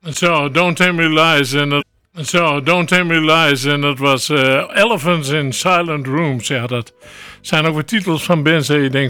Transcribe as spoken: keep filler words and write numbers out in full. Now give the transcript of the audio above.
Zo, Don't Tell Me Lies. En dat, zo, Don't Tell Me Lies. En dat was uh, Elephants in Silent Rooms. Ja, dat zijn ook weer titels van bands. En je denkt